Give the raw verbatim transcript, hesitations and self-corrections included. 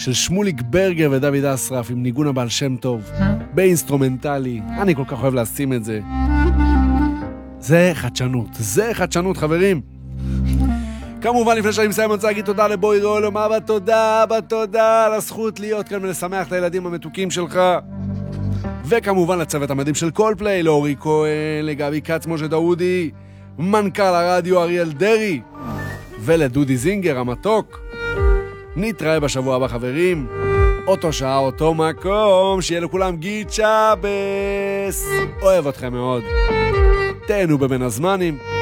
של שמוליק ברגר ודוד אסרף עם ניגון הבעל שם טוב, באינסטרומנטלי. אני כל כך אוהב לשים את זה. זה חדשנות, זה חדשנות חברים. כמובן לפני שאני מסיים אני רוצה להגיד תודה לבוי רולום, אבא תודה, אבא תודה על הזכות להיות כאן ולשמח את הילדים המתוקים שלך. וכמובן לצוות המדהים של קולפליי, לאורי כהן, לגבי כץ, משה דאודי, מנכ"ל הרדיו אריאל דרי, ולדודי זינגר המתוק. נתראה בשבוע הבא חברים, אותו שעה, אותו מקום, שיהיה לכולם גיד שבס. אוהב אתכם מאוד, תהנו בבין הזמנים.